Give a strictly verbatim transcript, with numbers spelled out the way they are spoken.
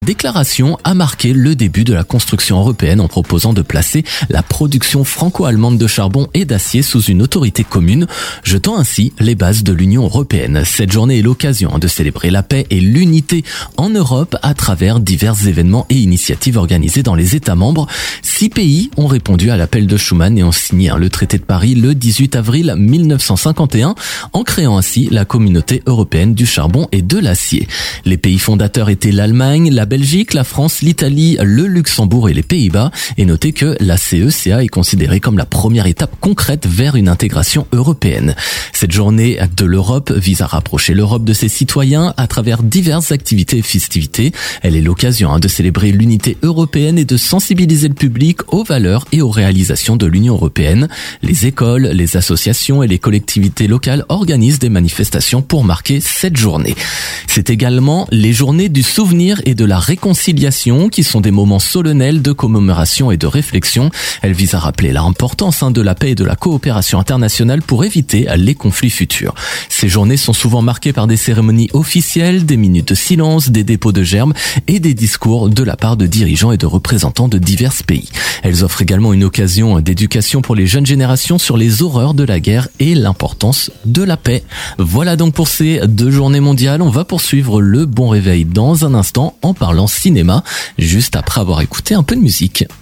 Déclaration a marqué le début de la construction européenne en proposant de placer la production franco-allemande de charbon et d'acier sous une autorité commune, jetant ainsi les bases de l'Union européenne. Cette journée est l'occasion de célébrer la paix et l'unité en Europe à travers divers événements et initiatives organisées dans les États membres. Six pays ont répondu à l'appel de Schuman et ont signé le traité de Paris le dix-huit avril mille neuf cent cinquante et un, en créant ainsi la communauté européenne du charbon et de l'acier. Les pays fondateurs étaient l'Allemagne, la Belgique, la France, l'Italie, le Luxembourg et les Pays-Bas. Et notez que la C E C A est considérée comme la première étape concrète vers une intégration européenne. Cette journée de l'Europe vise à rapprocher l'Europe de ses citoyens à travers diverses activités et festivités. Elle est l'occasion de célébrer l'unité européenne et de sensibiliser le public aux valeurs et aux réalisations de l'Union européenne. Les écoles, les associations et les collectivités locales organisent des manifestations pour marquer cette journée. C'est également les journées du souvenir et de la réconciliation qui sont des moments solennels de commémoration et de réflexion. Elles visent à rappeler l'importance de la paix et de la coopération internationale pour éviter les conflits futurs. Ces journées sont souvent marquées par des cérémonies officielles, des minutes de silence, des dépôts de germes et des discours de la part de dirigeants et de représentants de divers pays. Elles offrent également une occasion d'éducation pour les jeunes générations sur les horreurs de la guerre et l'importance de la paix. Voilà donc pour ces deux journées mondiales. On va poursuivre le bon réveil dans un instant en parlant cinéma, juste après avoir écouté un peu de musique.